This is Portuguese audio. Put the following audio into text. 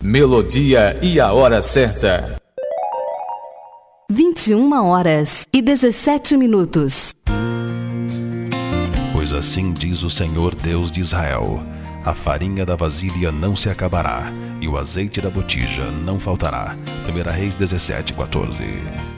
melodia e a hora certa. 21h17. Pois assim diz o Senhor Deus de Israel: a farinha da vasilha não se acabará, e o azeite da botija não faltará. 1 Reis 17:14.